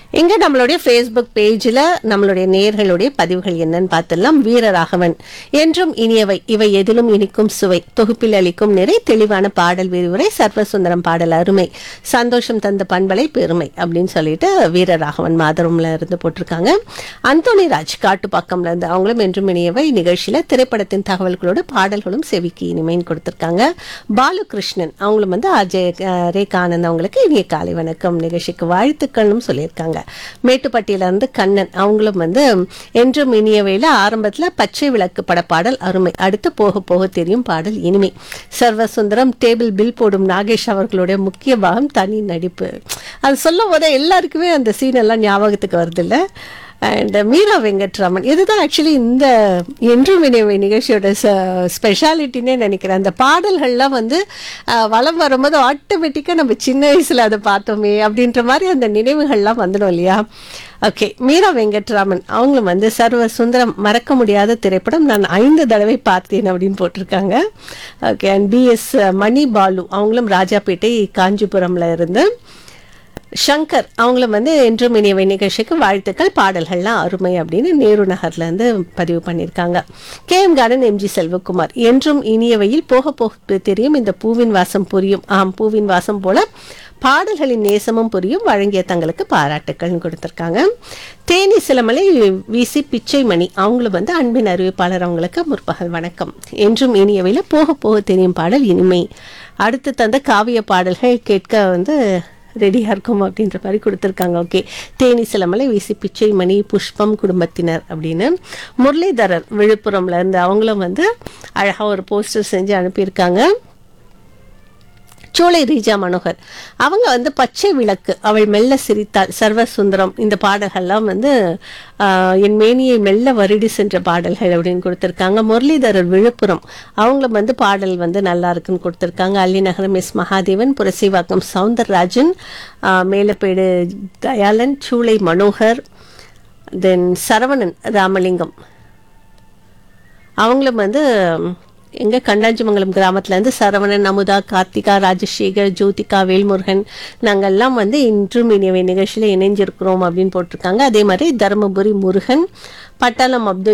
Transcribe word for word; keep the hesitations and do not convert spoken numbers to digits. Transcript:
இங்க நம்மளுடைய Facebook பேஜ்ல நம்மளுடைய நேயர்களுடைய பதிவுகள் என்னன்னு பார்த்தலாம். வீரராகவன் என்றும் இனியவை இவை எதிலும் இனிக்கும் சுவை தொகுப்பில் அளிக்கும் நிறை தெளிவான பாடல் விரிவுரை சர்வசுந்தரம் பாடல் அருமை சந்தோஷம் தந்த பண்பலை பெருமை அப்படின்னு சொல்லிட்டு வீரராகவன் மாதரம்ல இருந்து போட்டிருக்காங்க. அந்தோணி ராஜ் காட்டுப்பாக்கம்ல இருந்து அவங்களும் என்றும் இனியவை நிகழ்ச்சியில திரைப்படத்தின் தகவல்களோடு பாடல்களும் செவிக்கு இனிமைன்னு கொடுத்திருக்காங்க. பாலுகிருஷ்ணன் அவங்களும் வந்து அஜய் ரேகா ஆனந்த் அவங்களுக்கு இனிய காலை வணக்கம் நிகழ்ச்சிக்கு வாழ்த்துக்கள்னு சொல்லியிருக்காங்க. மேட்டுப்பட்டியில இருந்து கண்ணன் அவங்களும் வந்து என்றும் இனியவையில ஆரம்பத்துல பச்சை விளக்கு பட பாடல் அருமை அடுத்து போக போக தெரியும் பாடல் இனிமை சர்வசுந்தரம் டேபிள் பில் போடும் நாகேஷ் அவர்களுடைய முக்கிய பாகம் தனி நடிப்பு. அது சொல்லும் போதே எல்லாருக்குமே அந்த சீன் எல்லாம் ஞாபகத்துக்கு வருது இல்ல. அண்ட் மீரா வெங்கட்ராமன் இதுதான் ஆக்சுவலி இந்த என்றும் இனியவை நிகழ்ச்சியோட ஸ்பெஷாலிட்டினே நினைக்கிறேன். அந்த பாடல்கள்லாம் வந்து வளம் வரும்போது ஆட்டோமேட்டிக்காக நம்ம சின்ன வயசுல அதை பார்த்தோமே அப்படின்ற மாதிரி அந்த நினைவுகள்லாம் வந்துடும் இல்லையா. ஓகே, மீரா வெங்கட்ராமன் அவங்களும் வந்து சர்வ சுந்தரம் மறக்க முடியாத திரைப்படம் நான் ஐந்து தடவை பார்த்தேன் அப்படின்னு போட்டிருக்காங்க. ஓகே, அண்ட் பி எஸ் மணி பாலு அவங்களும் ராஜாப்பேட்டை காஞ்சிபுரம்ல இருந்து சங்கர் அவங்களும் வந்து என்றும் இனியவை நிகழ்ச்சிக்கு வாழ்த்துக்கள் பாடல்கள்லாம் அருமை அப்படின்னு நேரு நகர்ல இருந்து பதிவு பண்ணியிருக்காங்க. K M garden M G Selvakumar என்றும் இனியவையில் போக போக தெரியும் இந்த பூவின் வாசம் புரியும் ஆம் பூவின் வாசம் போல பாடல்களின் நேசமும் புரியும் வழங்கிய தங்களுக்கு பாராட்டுக்கள் கொடுத்திருக்காங்க. தேனி சிலமலை விசி பிச்சை மணி அவங்களும் வந்து அன்பின் அறிவிப்பாளர் அவங்களுக்கு முற்பகல் வணக்கம் என்றும் இனியவையில போக போக தெரியும் பாடல் இனிமை அடுத்து தந்த காவிய பாடல்கள் கேட்க வந்து ரெடியா இருக்கும் அப்படின்ற மாதிரி கொடுத்துருக்காங்க. ஓகே, தேனி சிலமலை விசி பிச்சை மணி புஷ்பம் குடும்பத்தினர் அப்படின்னு முரளிதரர் விழுப்புரம்ல இருந்து அவங்களும் வந்து அழகா ஒரு போஸ்டர் செஞ்சு அனுப்பியிருக்காங்க. சோலை ரீஜா மனோகர் அவங்க வந்து பச்சை விளக்கு அவள் மெல்ல சிரித்தாள் சர்வசுந்தரம் இந்த பாடல்கள்லாம் வந்து என் மேனியை மெல்ல வருடி சென்ற பாடல்கள் அப்படின்னு கொடுத்திருக்காங்க. முரளிதரர் விழுப்புரம் அவங்களும் வந்து பாடல் வந்து நல்லா இருக்குன்னு கொடுத்திருக்காங்க. அல்லிநகரம் எஸ் மகாதேவன் புரசிவாக்கம் சவுந்தரராஜன் மேலப்பேடு தயாளன் சூளை மனோகர் தென் சரவணன் ராமலிங்கம் அவங்களும் வந்து எங்க கண்டாஞ்சிமங்கலம் கிராமத்துல இருந்து சரவணன் அமுதா கார்த்திகா ராஜசேகர் ஜோதிகா வேல்முருகன் நாங்கெல்லாம் வந்து இன்றும் இனியவை நிகழ்ச்சியில இணைஞ்சிருக்கிறோம் அப்படின்னு போட்டிருக்காங்க. அதே மாதிரி தருமபுரி முருகன் பட்டாளம் அப்துல்